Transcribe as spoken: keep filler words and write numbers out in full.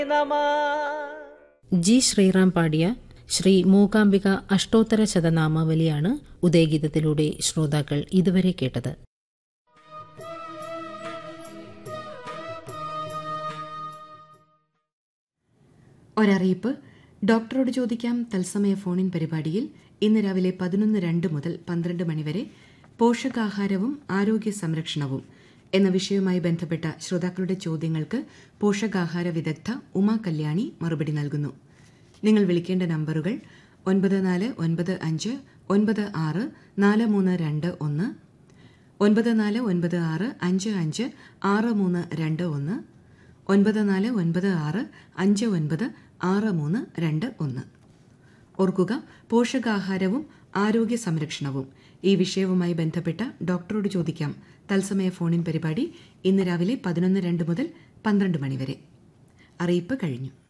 G Sriram പാടിയ ശ്രീ മൂകാംബിക അഷ്ടോത്തര ശതനാമാവലിയാണ് ഉദയഗീതത്തിലൂടെ ശ്രോതാക്കൾ ഇതുവരെ കേട്ടത്. ഒരറിയിപ്പ്. ഡോക്ടറോട് ചോദിക്കാം തത്സമയ ഫോണിൻ പരിപാടിയിൽ ഇന്ന് രാവിലെ പതിനൊന്ന് രണ്ട് മുതൽ പന്ത്രണ്ട് മണിവരെ പോഷകാഹാരവും ആരോഗ്യ സംരക്ഷണവും എന്ന വിഷയവുമായി ബന്ധപ്പെട്ട ശ്രോതാക്കളുടെ ചോദ്യങ്ങൾക്ക് പോഷകാഹാര വിദഗ്ധ ഉമാ കല്യാണി മറുപടി നൽകുന്നു. നിങ്ങൾ വിളിക്കേണ്ട നമ്പറുകൾ ഒൻപത് നാല് ഒൻപത് അഞ്ച് ഒൻപത് ആറ് നാല് മൂന്ന് രണ്ട് ഒന്ന്, ഒൻപത് നാല് ഒൻപത് ആറ് അഞ്ച് അഞ്ച് ആറ് മൂന്ന് രണ്ട് ഒന്ന്, ഒൻപത് നാല് ഒൻപത് ആറ് അഞ്ച് ഒൻപത് ആറ് മൂന്ന് രണ്ട് ഒന്ന്. ഓർക്കുക, പോഷകാഹാരവും ആരോഗ്യ സംരക്ഷണവും ഈ വിഷയവുമായി ബന്ധപ്പെട്ട ഡോക്ടറോട് ചോദിക്കാം തത്സമയ ഫോണിൻ പരിപാടി ഇന്ന് രാവിലെ പതിനൊന്ന് രണ്ട് മുതൽ പന്ത്രണ്ട് മണിവരെ. അറിയിപ്പ് കഴിഞ്ഞു.